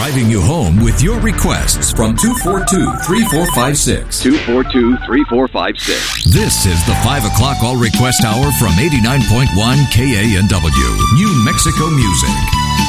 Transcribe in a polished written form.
driving you home with your requests from 242-3456. 242-3456. This is the 5 o'clock All Request Hour from 89.1 KANW, New Mexico Music.